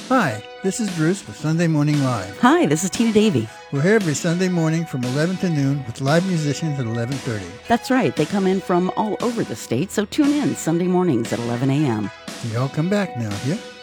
Hi, this is Bruce with Sunday Morning Live. Hi, this is Tina Davey. We're here every Sunday morning from 11 to noon with live musicians at 11:30. That's right. They come in from all over the state, so tune in Sunday mornings at 11 a.m. So y'all come back now, yeah?